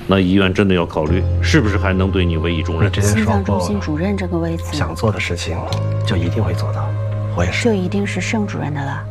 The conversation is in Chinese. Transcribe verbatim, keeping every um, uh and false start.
那医院真的要考虑，是不是还能对你委以重任？ 心脏中心主任这个位子， 想做的事情就一定会做到，我也是。 就一定是盛主任的了。